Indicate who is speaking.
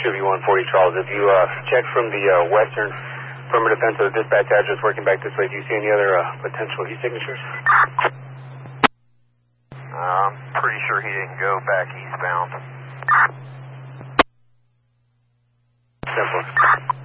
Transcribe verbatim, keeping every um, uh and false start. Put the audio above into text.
Speaker 1: Q V one forty Charles. If you uh, check from the uh, western perimeter fence of the dispatch address working back this way, do you see any other uh, potential e-signatures?
Speaker 2: Uh, I'm pretty sure he didn't go back eastbound.
Speaker 1: Simple.